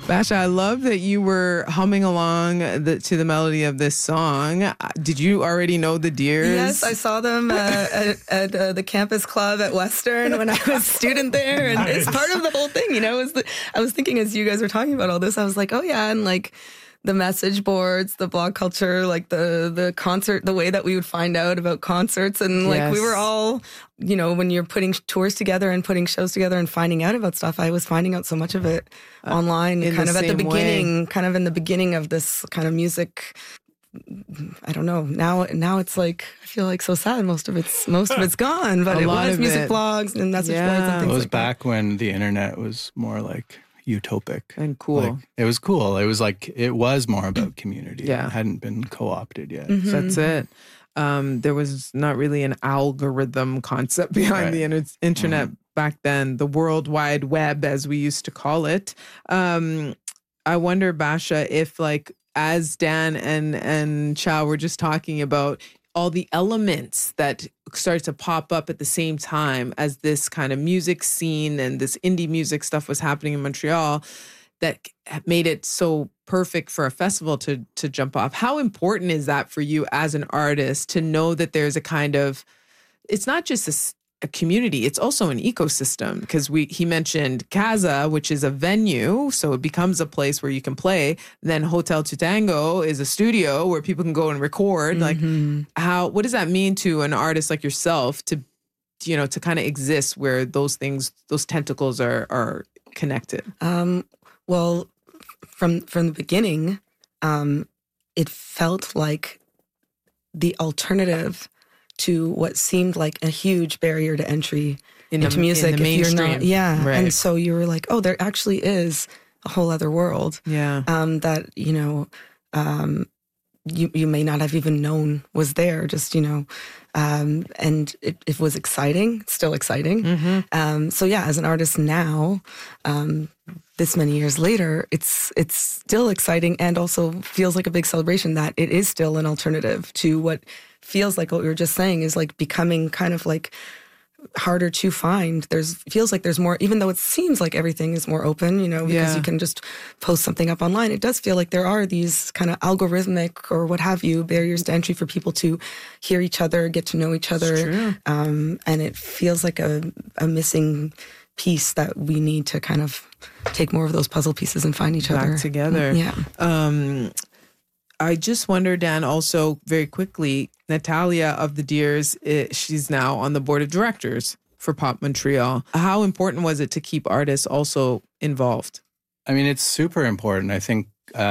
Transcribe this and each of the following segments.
Basha, I love that you were humming along to the melody of this song. Did you already know the Deers? Yes, I saw them at the campus club at Western when I was a student there. And it's part of the whole thing, you know. I was thinking as you guys were talking about all this, I was like, oh yeah, and like the message boards, the blog culture, like the concert, the way that we would find out about concerts. And like we were all, you know, when you're putting tours together and putting shows together and finding out about stuff, I was finding out so much of it online, kind of at the beginning, kind of in the beginning of this kind of music. I don't know. Now it's like, I feel like so sad. Most of it's gone, but it was music blogs and message boards and things. It was like back that. when the internet was more like utopic and cool. Like, it was cool. It was like, it was more about community. It hadn't been co-opted yet. Mm-hmm. That's it. There was not really an algorithm concept behind the internet back then, the World Wide Web, as we used to call it. I wonder, Basha, if like, as Dan and Chow were just talking about, all the elements that start to pop up at the same time as this kind of music scene and this indie music stuff was happening in Montreal, that made it so perfect for a festival to jump off. How important is that for you as an artist to know that there's a kind of, it's not just a community, it's also an ecosystem, because he mentioned Casa, which is a venue, so it becomes a place where you can play. Then Hotel Tutango is a studio where people can go and record. Like, what does that mean to an artist like yourself to kind of exist where those tentacles are connected? Well, from the beginning, it felt like the alternative to what seemed like a huge barrier to entry into music. In the mainstream. Right. And so you were like, oh, there actually is a whole other world. Yeah. That, you may not have even known was there, just, and it was exciting, still exciting. Mm-hmm. So yeah, as an artist now, this many years later, it's still exciting and also feels like a big celebration that it is still an alternative to what feels like what we were just saying is like becoming kind of like harder to find. Feels like there's more, even though it seems like everything is more open, because you can just post something up online. It does feel like there are these kind of algorithmic or what have you, barriers to entry for people to hear each other, get to know each other. And it feels like a missing piece that we need to kind of take more of those puzzle pieces and find each other back together. Yeah. I just wonder, Dan, also very quickly, Natalia of the Deers, she's now on the board of directors for Pop Montreal. How important was it to keep artists also involved? I mean, it's super important. I think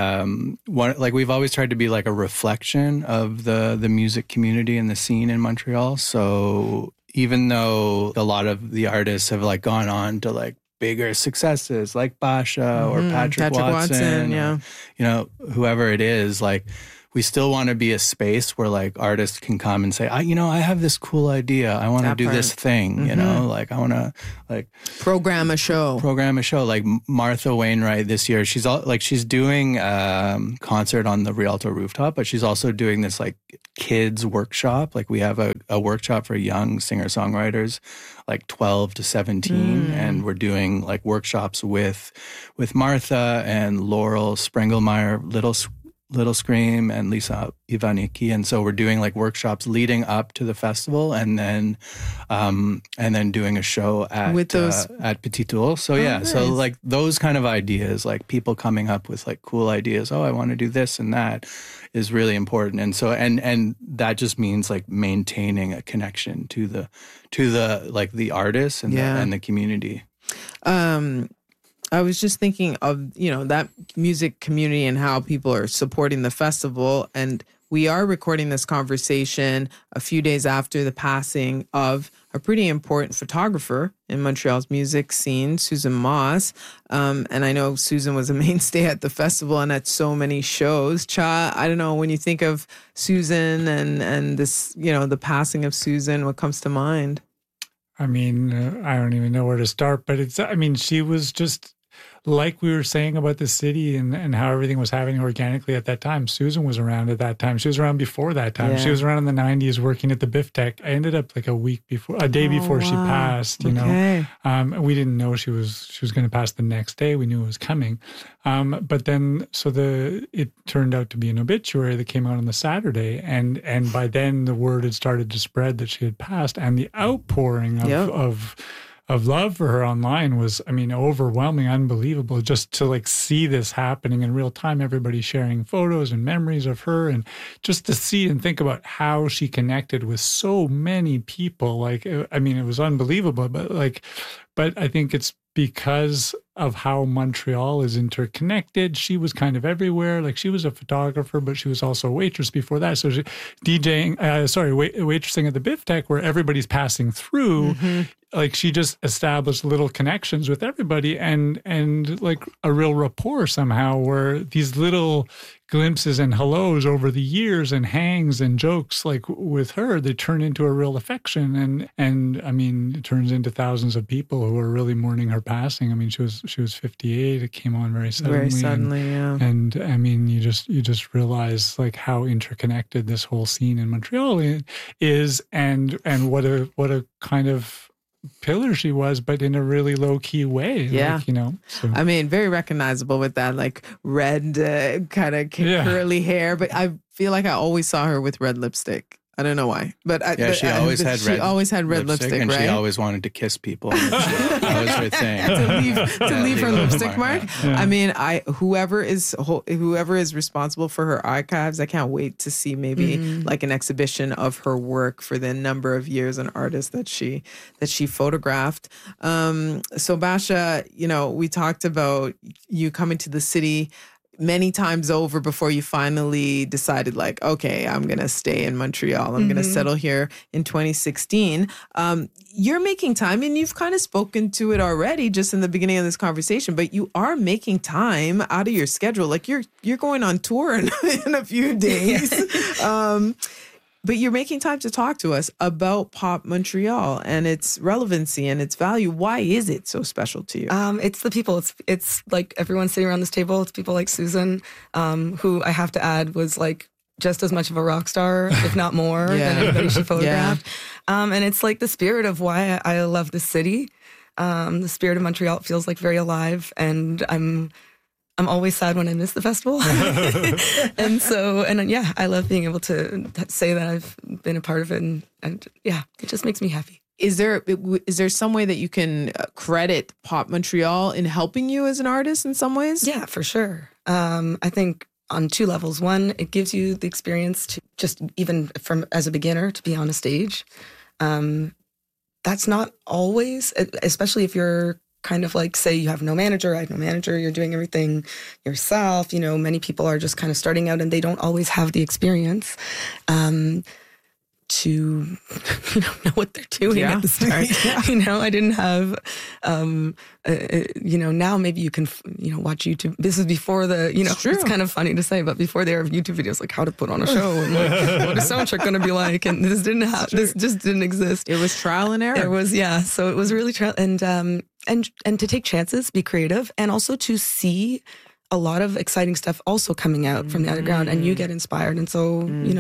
we've always tried to be like a reflection of the music community and the scene in Montreal. So even though a lot of the artists have like gone on to like bigger successes like Basha or Patrick Watson, or, whoever it is, like we still want to be a space where like artists can come and say, I have this cool idea. I want to do this thing, like I want to like program a show. Like Martha Wainwright this year, she's doing concert on the Rialto rooftop, but she's also doing this like kids workshop. Like we have a workshop for young singer-songwriters, like 12 to 17. And we're doing like workshops with Martha and Laurel Sprengelmeyer, Little Scream, and Lisa Ivanicki. And so we're doing like workshops leading up to the festival and then doing a show at Petit Ours. So nice. So like those kind of ideas, like people coming up with like cool ideas. Oh, I want to do this and that is really important. And so, and that just means like maintaining a connection to the like the artists and the community. I was just thinking of, that music community and how people are supporting the festival. And we are recording this conversation a few days after the passing of a pretty important photographer in Montreal's music scene, Susan Moss. And I know Susan was a mainstay at the festival and at so many shows. Cha, I don't know, when you think of Susan and this, the passing of Susan, what comes to mind? I mean, I don't even know where to start, but she was just like we were saying about the city and how everything was happening organically at that time, Susan was around at that time. She was around before that time. Yeah. She was around in the 90s working at the Biff Tech. I ended up like a day before she passed, you know. We didn't know she was going to pass the next day. We knew it was coming. But then, it turned out to be an obituary that came out on the Saturday. And by then the word had started to spread that she had passed, and the outpouring of love for her online was, I mean, overwhelming, unbelievable. Just to like see this happening in real time, everybody sharing photos and memories of her, and just to see and think about how she connected with so many people. Like, I mean, it was unbelievable, but I think it's because of how Montreal is interconnected. She was kind of everywhere. Like, she was a photographer, but she was also a waitress before that. So waitressing at the Biff Tech, where everybody's passing through. Mm-hmm. Like, she just established little connections with everybody and like a real rapport somehow, where these little glimpses and hellos over the years and hangs and jokes, like with her, they turn into a real affection. And I mean, it turns into thousands of people who are really mourning her passing. I mean, she was 58. It came on very suddenly. Very suddenly, yeah. And I mean, you just realize like how interconnected this whole scene in Montreal is, and what a kind of pillar she was, but in a really low key way. Yeah. Like, you know, so. I mean, very recognizable with that like red kind of curly hair, but I feel like I always saw her with red lipstick. I don't know why, but she always had red lipstick, and right? she always wanted to kiss people. That was her thing. to leave her lipstick mark. Yeah. I mean, whoever is responsible for her archives, I can't wait to see maybe like an exhibition of her work for the number of years and artists that she photographed. So Basha, you know, we talked about you coming to the city many times over before you finally decided like, okay, I'm going to stay in Montreal. I'm going to settle here in 2016. You're making time, and you've kind of spoken to it already just in the beginning of this conversation, but you are making time out of your schedule. Like you're going on tour in a few days. But you're making time to talk to us about Pop Montreal and its relevancy and its value. Why is it so special to you? It's the people. It's like everyone sitting around this table. It's people like Susan, who I have to add was like just as much of a rock star, if not more, than anybody she photographed. And it's like the spirit of why I love this city. The spirit of Montreal feels like very alive, and I'm always sad when I miss the festival. and I love being able to say that I've been a part of it. And it just makes me happy. Is there some way that you can credit Pop Montreal in helping you as an artist in some ways? Yeah, for sure. I think on two levels. One, it gives you the experience to just even as a beginner to be on a stage. That's not always, especially if you're kind of like, say you have no manager, I have no manager, you're doing everything yourself. You know, many people are just kind of starting out and they don't always have the experience to know what they're doing at the start. You know, I didn't have, now maybe you can, watch YouTube. This is before it's kind of funny to say, but before there were YouTube videos like how to put on a show and like what is soundtrack going to be like. And this just didn't exist. It was trial and error. It was, so it was really trial and to take chances, be creative, and also to see a lot of exciting stuff also coming out from the underground, and you get inspired. And so,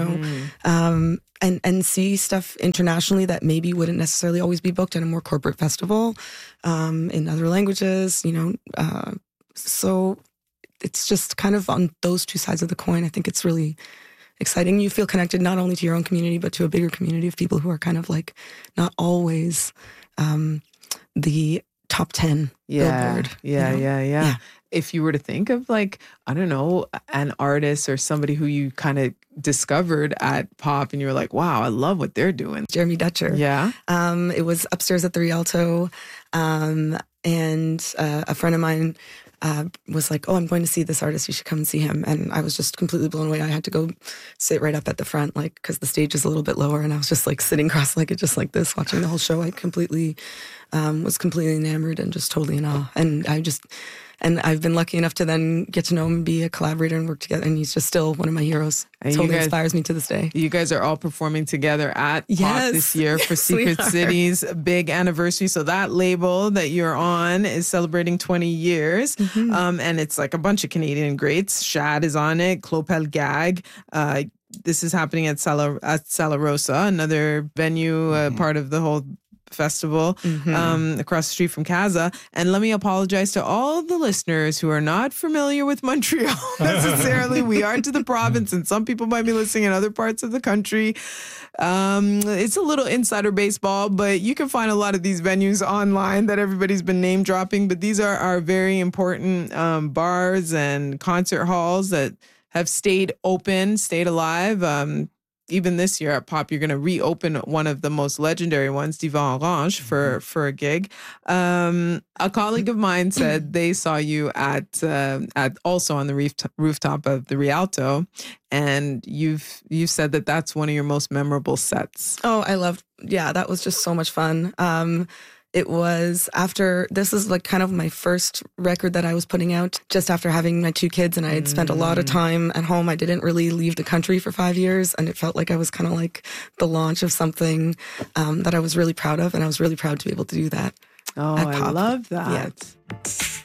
and see stuff internationally that maybe wouldn't necessarily always be booked at a more corporate festival, in other languages, so it's just kind of on those two sides of the coin. I think it's really exciting. You feel connected not only to your own community, but to a bigger community of people who are kind of like not always, the top 10 Billboard. Yeah. If you were to think of like, I don't know, an artist or somebody who you kind of discovered at Pop and you were like, wow, I love what they're doing. Jeremy Dutcher. Yeah. It was upstairs at the Rialto. And a friend of mine was like, oh, I'm going to see this artist. You should come and see him. And I was just completely blown away. I had to go sit right up at the front, like, because the stage is a little bit lower. And I was just like sitting cross-legged, just like this, watching the whole show. I completely was completely enamored and just totally in awe. And And I've been lucky enough to then get to know him, be a collaborator, and work together. And he's just still one of my heroes. And totally inspires me to this day. You guys are all performing together at Pop this year for Secret City's big anniversary. So that label that you're on is celebrating 20 years. And it's like a bunch of Canadian greats. Shad is on it, Clopel Gag. This is happening at Sala Rosa, another venue, part of the whole festival, across the street from Casa. And let me apologize to all the listeners who are not familiar with Montreal necessarily. We are to the province, and some people might be listening in other parts of the country. It's a little insider baseball, but you can find a lot of these venues online that everybody's been name dropping. But these are our very important bars and concert halls that have stayed open, stayed alive. Even this year at Pop, you're going to reopen one of the most legendary ones, Divan Orange, for a gig. A colleague of mine said they saw you at also on the rooftop of the Rialto, and you've said that that's one of your most memorable sets. Oh, that was just so much fun. It was this is like kind of my first record that I was putting out just after having my 2 kids, and I had spent a lot of time at home. I didn't really leave the country for 5 years, and it felt like I was kind of like the launch of something that I was really proud of, and I was really proud to be able to do that. Oh, I love that. Yeah.